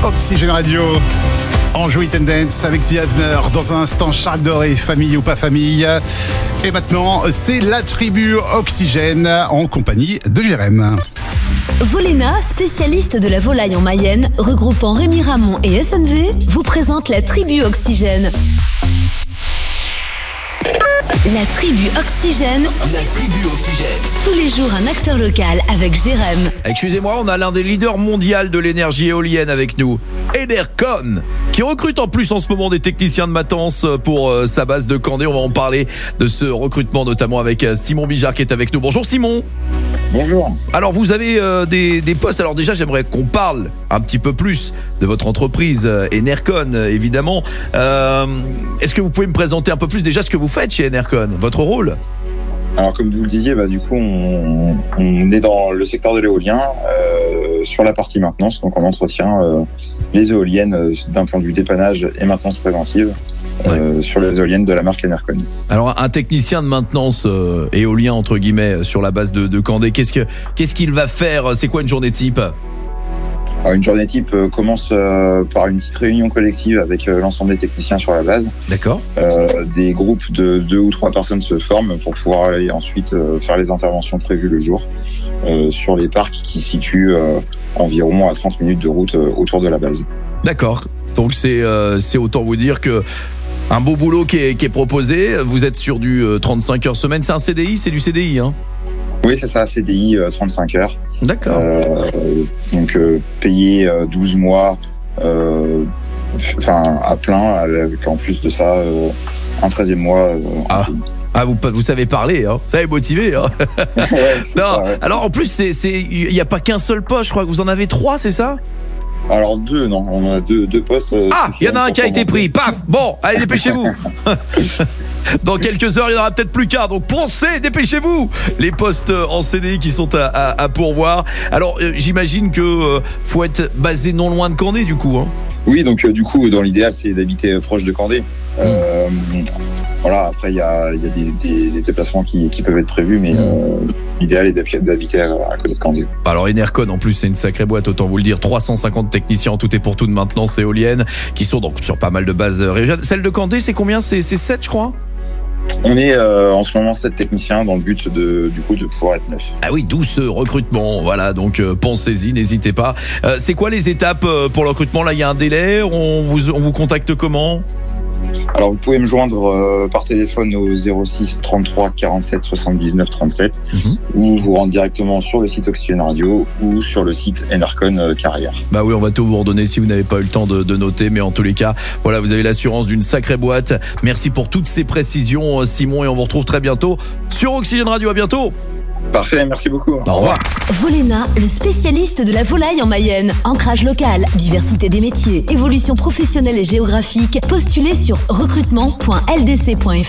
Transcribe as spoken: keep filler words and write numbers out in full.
Oxygène Radio. Enjoy Tendance avec The Avener. Dans un instant, Charles Doré, famille ou pas famille. Et maintenant, c'est la tribu Oxygène en compagnie de Jérém. Volena, spécialiste de la volaille en Mayenne, regroupant Rémi Ramon et S N V, vous présente la tribu Oxygène. La tribu Oxygène. La tribu Oxygène. Tous les jours, un acteur local avec Jérém. Excusez-moi, on a l'un des leaders mondiaux de l'énergie éolienne avec nous, Enercon, qui recrute en plus en ce moment des techniciens de maintenance pour euh, sa base de Candé. On va en parler de ce recrutement notamment avec euh, Simon Bijard qui est avec nous. Bonjour Simon. Bonjour. Alors vous avez euh, des, des postes. Alors déjà j'aimerais qu'on parle un petit peu plus de votre entreprise euh, Enercon euh, évidemment. Euh, est-ce que vous pouvez me présenter un peu plus déjà ce que vous faites chez Enercon, votre rôle? Alors comme vous le disiez, bah, du coup on, on est dans le secteur de l'éolien euh, sur la partie maintenance, donc on entretient euh, les éoliennes euh, d'un point de vue dépannage et maintenance préventive. Euh, ouais. Sur les éoliennes de la marque Enercon. Alors un technicien de maintenance euh, éolien entre guillemets sur la base de, de Candé, qu'est-ce que qu'est-ce qu'il va faire? C'est quoi une journée type? Alors, une journée type euh, commence euh, par une petite réunion collective avec euh, l'ensemble des techniciens sur la base. D'accord. Euh, des groupes de deux ou trois personnes se forment pour pouvoir aller ensuite euh, faire les interventions prévues le jour euh, sur les parcs qui se situent euh, environ à trente minutes de route euh, autour de la base. D'accord. Donc c'est euh, c'est autant vous dire que un beau boulot qui est, qui est proposé. Vous êtes sur du euh, trente-cinq heures semaine. C'est un C D I, c'est du C D I, hein? Oui, c'est ça, C D I, euh, trente-cinq heures. D'accord. Euh, donc, euh, payé euh, douze mois, euh, enfin, à plein, avec en plus de ça, euh, un treizième mois. Euh, ah. Ah, vous, vous savez parler, hein. Ça est motivé, hein. Ouais, non, ça, ouais. Alors, en plus, c'est, c'est, il n'y a pas qu'un seul poste, je crois que vous en avez trois, c'est ça? Alors deux, non, on a deux, deux postes. Euh, ah, il y en a un qui a été pris, paf. Bon, allez, dépêchez-vous. Dans quelques heures, il n'y en aura peut-être plus qu'un. Donc pensez, dépêchez-vous. Les postes en C D I qui sont à, à, à pourvoir. Alors, euh, j'imagine que euh, faut être basé non loin de Candé, du coup, hein. Oui, donc euh, du coup, dans l'idéal, c'est d'habiter proche de Candé. Euh, voilà, après, il y a, y a des, des, des déplacements qui, qui peuvent être prévus, mais euh, l'idéal est d'habiter à, à côté de Candé. Alors, Enercon, en plus, c'est une sacrée boîte, autant vous le dire. trois cent cinquante techniciens en tout et pour tout de maintenance éolienne, qui sont donc sur pas mal de bases régionales. Celle de Candé, c'est combien? C'est, c'est sept, je crois? On est euh, en ce moment sept techniciens dans le but de, du coup, de pouvoir être neuf. Ah oui, d'où ce recrutement. Voilà, donc euh, pensez-y, n'hésitez pas. Euh, c'est quoi les étapes euh, pour le recrutement? Là, il y a un délai. On vous, on vous contacte comment? Alors, vous pouvez me joindre euh, par téléphone au zéro six trente-trois quarante-sept soixante-dix-neuf trente-sept mm-hmm. ou vous rendre directement sur le site Oxygène Radio ou sur le site Enercon euh, Carrière. Bah oui, on va tout vous redonner si vous n'avez pas eu le temps de, de noter, mais en tous les cas, voilà, vous avez l'assurance d'une sacrée boîte. Merci pour toutes ces précisions, Simon, et on vous retrouve très bientôt sur Oxygène Radio. À bientôt. Parfait, merci beaucoup. Au revoir. Volena, le spécialiste de la volaille en Mayenne. Ancrage local, diversité des métiers, évolution professionnelle et géographique. Postulez sur recrutement point l d c point f r.